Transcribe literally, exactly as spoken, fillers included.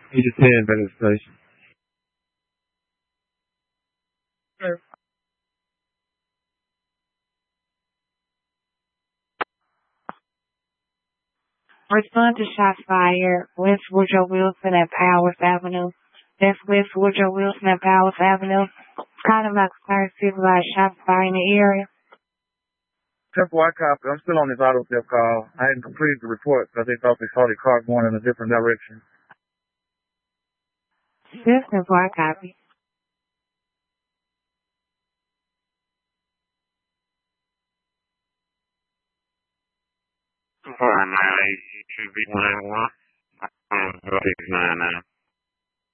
He just heading back to the station. Respond to shots fired. West Woodrow Wilson at Powers Avenue. That's West Woodrow Wilson at Powers Avenue. Contact Clarence supervised shots fired in the area. Temple, I copy. I'm still on this auto theft call. I hadn't completed the report because they thought they saw the car going in a different direction. This is I copy. Four nine eight two B nine one. Nine nine.